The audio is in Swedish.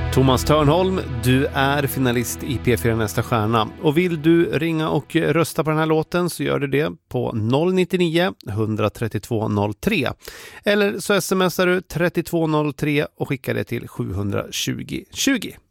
Thomas Törnholm, du är finalist i P4 Nästa stjärna. Och vill du ringa och rösta på den här låten så gör du det på 099 132 03. Eller så smsar du 3203 och skickar det till 720 20.